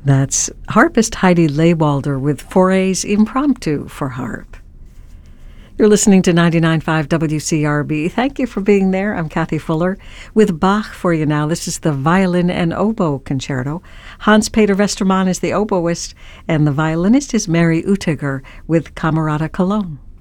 That's harpist Heidi Lewalder with Forays Impromptu for harp. You're listening to 99.5 WCRB. Thank you for being there. I'm Kathy Fuller with Bach for you now. This is the Violin and Oboe Concerto. Hans-Peter Westermann is the oboist, and the violinist is Mary Utiger with Camerata Cologne.